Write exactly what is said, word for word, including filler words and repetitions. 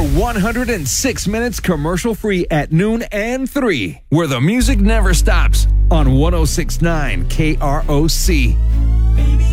one hundred six minutes commercial-free at noon and three, where the music never stops on one oh six point nine K R O C. Baby,